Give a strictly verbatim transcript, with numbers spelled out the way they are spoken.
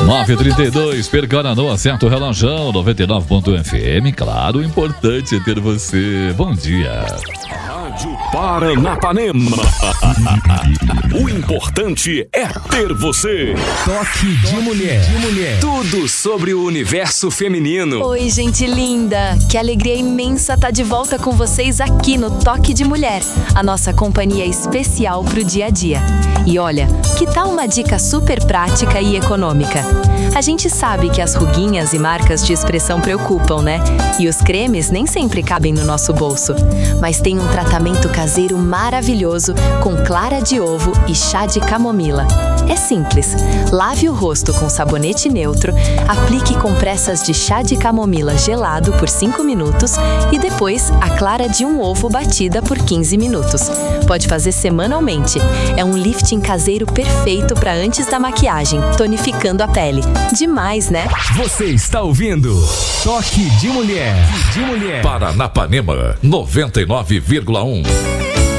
nove e trinta e dois, Percaranu, acerta o relógio, noventa e nove ponto F M. Claro, o importante é ter você. Bom dia. Rádio Paranapanema. O importante é ter você. Toque de mulher. de mulher. Tudo sobre o universo feminino. Oi, gente linda. Que alegria imensa estar de volta com vocês aqui no Toque de Mulher, a nossa companhia especial pro dia a dia. E olha, que tal uma dica super prática e econômica? A gente sabe que as ruguinhas e marcas de expressão preocupam, né? E os cremes nem sempre cabem no nosso bolso. Mas tem um tratamento caseiro maravilhoso com clara de ovo e chá de camomila. É simples. Lave o rosto com sabonete neutro, aplique compressas de chá de camomila gelado por cinco minutos e depois a clara de um ovo batida por quinze minutos. Pode fazer semanalmente. É um lifting caseiro perfeito para antes da maquiagem, tonificando a pele. Demais, né? Você está ouvindo Toque de Mulher. de mulher. Paranapanema noventa e nove vírgula um.